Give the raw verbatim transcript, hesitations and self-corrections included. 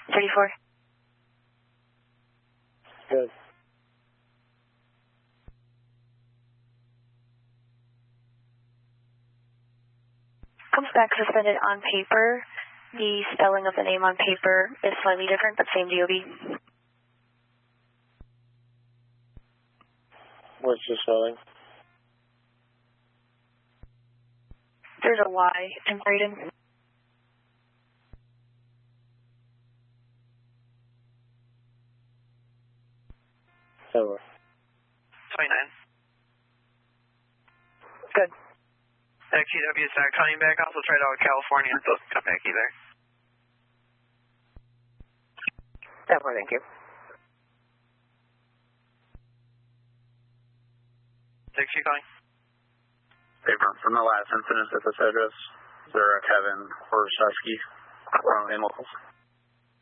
thirty-four. Good. Comes back suspended on paper. The spelling of the name on paper is slightly different, but same D O B. What's the spelling? There's a Y in Braden. Over. twenty-nine. Good. X C W is not coming back. Also tried out California. Doesn't come back either. Definitely, thank you. X C calling. Paper. From the last incident at this address, is there a Kevin Horsesky from in locals?